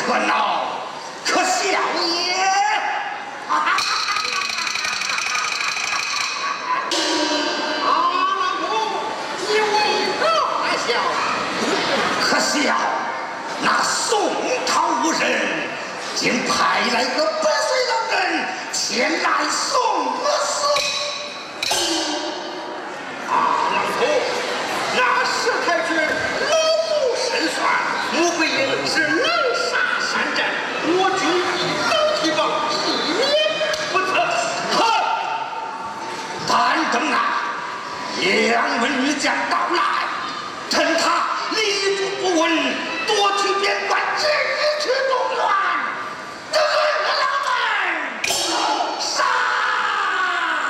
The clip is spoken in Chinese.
可恼，可笑也。啊， 老夫，你为何而笑？ 可笑，那宋朝无人，竟派来个8岁老人前来送我死。 老夫，那石太君老谋深算，穆桂英是南沙山寨，我军一早提防，一免不测。 哼！但等啊，两位女将到来，趁他立足不稳，夺取边关，直取中原。